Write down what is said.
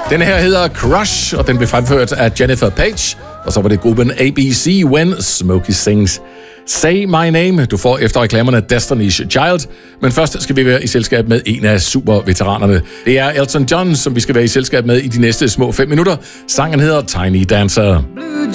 Den her hedder Crush, og den blev fremført af Jennifer Page. Og så var det gruppen ABC When Smokey Sings Say My Name. Du får efter reklamerne Destiny's Child. Men først skal vi være i selskab med en af superveteranerne. Det er Elton John, som vi skal være i selskab med i de næste små 5 minutter. Sangen hedder Tiny Dancer.